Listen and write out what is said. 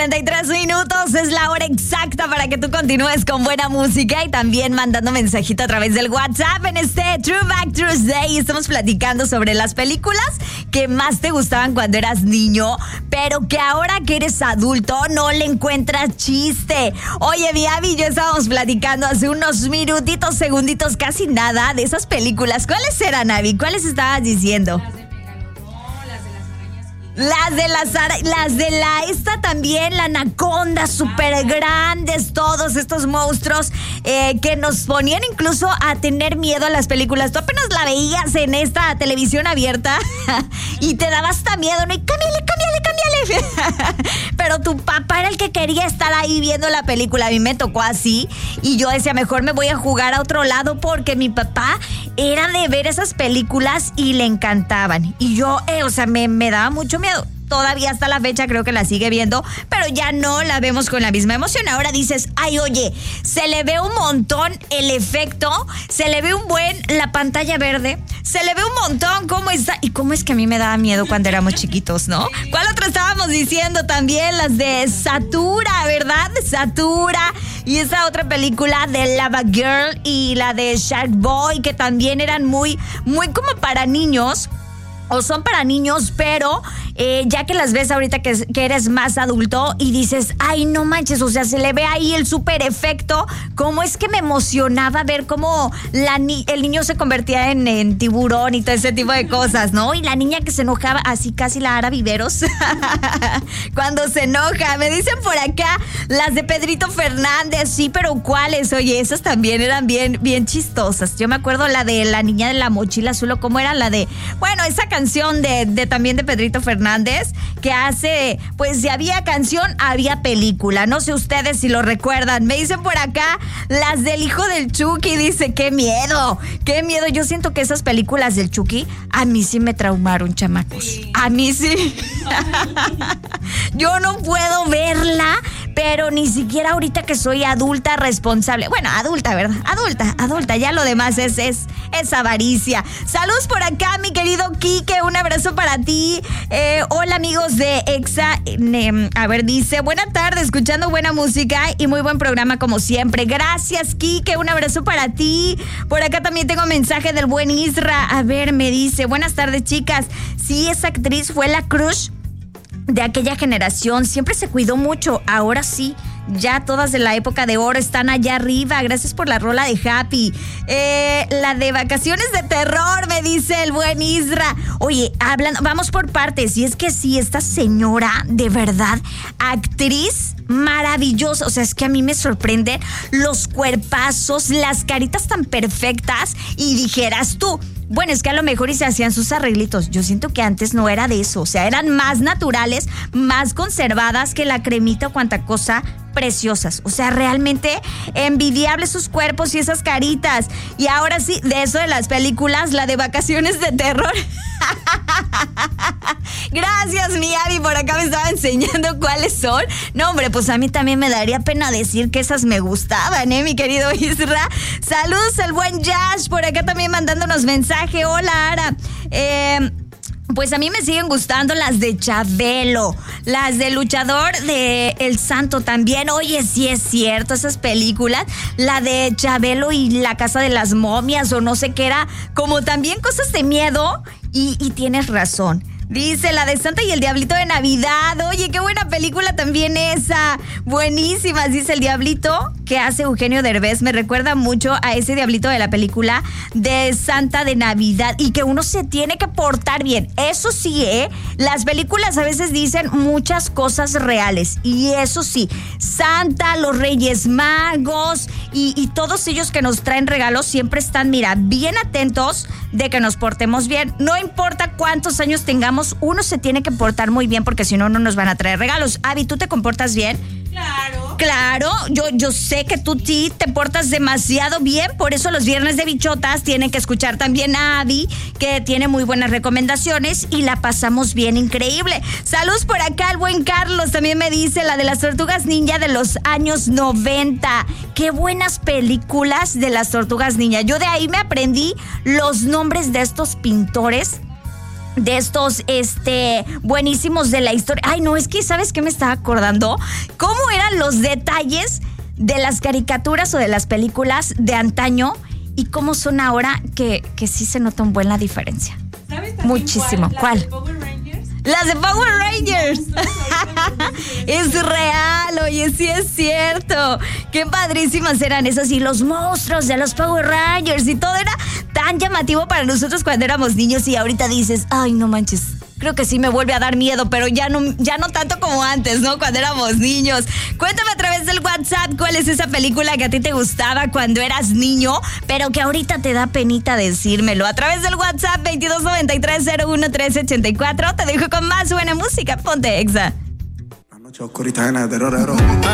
33 minutos es la hora exacta para que tú continúes con buena música y también mandando mensajito a través del WhatsApp en este Throwback Thursday. Estamos platicando sobre las películas que más te gustaban cuando eras niño, pero que ahora que eres adulto no le encuentras chiste. Oye, mi Abby y yo estábamos platicando hace unos minutitos, segunditos, casi nada, de esas películas. ¿Cuáles eran, Abby? ¿Cuáles estabas diciendo? Las de la esta también, la anaconda, súper grandes, todos estos monstruos que nos ponían incluso a tener miedo a las películas. Tú apenas la veías en esta televisión abierta y te daba hasta miedo, ¿no? Y cámbiale. Pero tu papá era el que quería estar ahí viendo la película. A mí me tocó así y yo decía, mejor me voy a jugar a otro lado porque mi papá era de ver esas películas y le encantaban. Y yo, me daba mucho miedo. Todavía hasta la fecha creo que la sigue viendo, pero ya no la vemos con la misma emoción. Ahora dices, ay, oye, se le ve un montón el efecto, se le ve un buen la pantalla verde, se le ve un montón cómo está. Y cómo es que a mí me daba miedo cuando éramos chiquitos, ¿no? ¿Cuál otro estábamos diciendo también? Las de Satura, ¿verdad? Satura. Y esa otra película de Lava Girl y la de Shark Boy, que también eran muy como para niños. O son para niños, pero ya que las ves ahorita que eres más adulto y dices, ay, no manches, o sea, se le ve ahí el súper efecto. Cómo es que me emocionaba ver cómo el niño se convertía en tiburón y todo ese tipo de cosas, ¿no? Y la niña que se enojaba, así casi la Ara Viveros, cuando se enoja. Me dicen por acá, las de Pedrito Fernández, sí, pero ¿cuáles? Oye, esas también eran bien chistosas. Yo me acuerdo la de la niña de la mochila azul, o cómo era la de, bueno, esa canción de también de Pedrito Fernández, que hace, pues si había canción, había película. No sé ustedes si lo recuerdan. Me dicen por acá, las del hijo del Chucky, dice, qué miedo. Yo siento que esas películas del Chucky, a mí sí me traumaron, chamacos. Sí. A mí sí. Yo no puedo verla, pero ni siquiera ahorita que soy adulta responsable. Bueno, adulta, ¿verdad? Adulta. Ya lo demás es avaricia. Saludos por acá, mi querido Quique. Un abrazo para ti. Hola, amigos de Exa. Dice, buena tarde, escuchando buena música y muy buen programa como siempre. Gracias, Quique. Un abrazo para ti. Por acá también tengo mensaje del buen Isra. A ver, me dice, buenas tardes, chicas. Sí, esa actriz fue la crush de aquella generación, siempre se cuidó mucho, ahora sí, ya todas de la época de oro están allá arriba. Gracias por la rola de Happy. La de Vacaciones de Terror, me dice el buen Isra. Oye, vamos por partes, y es que sí, esta señora, de verdad, actriz maravillosa, o sea, es que a mí me sorprenden los cuerpazos, las caritas tan perfectas, y dijeras tú, bueno, es que a lo mejor y se hacían sus arreglitos. Yo siento que antes no era de eso. O sea, eran más naturales, más conservadas que la cremita o cuanta cosa, preciosas. O sea, realmente envidiables sus cuerpos y esas caritas. Y ahora sí, de eso de las películas, la de Vacaciones de Terror. Gracias, mi Abby, por acá me estaba enseñando cuáles son. No, hombre, pues a mí también me daría pena decir que esas me gustaban, mi querido Isra. Saludos al buen Josh, por acá también mandándonos mensaje. Hola, Ara. Pues a mí me siguen gustando las de Chabelo, las de Luchador de El Santo también. Oye, sí es cierto, esas películas, la de Chabelo y La Casa de las Momias o no sé qué era, como también cosas de miedo, y tienes razón. Dice la de Santa y el Diablito de Navidad. Oye, qué buena película también esa. Buenísimas, dice el Diablito que hace Eugenio Derbez. Me recuerda mucho a ese Diablito de la película de Santa de Navidad. Y que uno se tiene que portar bien. Eso sí, las películas a veces dicen muchas cosas reales. Y eso sí, Santa, los Reyes Magos y todos ellos que nos traen regalos siempre están, mira, bien atentos de que nos portemos bien. No importa cuántos años tengamos, uno se tiene que portar muy bien porque si no, no nos van a traer regalos. Abby, ¿tú te comportas bien? Claro, yo sé que tú sí te portas demasiado bien, por eso los viernes de bichotas tienen que escuchar también a Abby, que tiene muy buenas recomendaciones y la pasamos bien, increíble. Saludos por acá, el buen Carlos también me dice la de las Tortugas Ninja de los años 90. Qué buenas películas de las Tortugas Ninja. Yo de ahí me aprendí los nombres de estos pintores de estos buenísimos de la historia. Ay, no, es que ¿sabes qué me estaba acordando? ¿Cómo eran los detalles de las caricaturas o de las películas de antaño y cómo son ahora que sí se nota un buen la diferencia? ¿Sabes Muchísimo. ¿Cuál? Las de Power Rangers. Es real, oye, sí es cierto. Qué padrísimas eran esas y los monstruos de los Power Rangers y todo era tan llamativo para nosotros cuando éramos niños y ahorita dices, ay, no manches. Creo que sí me vuelve a dar miedo, pero ya no tanto como antes, ¿no? Cuando éramos niños. Cuéntame a través del WhatsApp cuál es esa película que a ti te gustaba cuando eras niño, pero que ahorita te da penita decírmelo. A través del WhatsApp 2293-011384. Te dejo con más buena música. Ponte Exa. La noche oscurita llena de terror.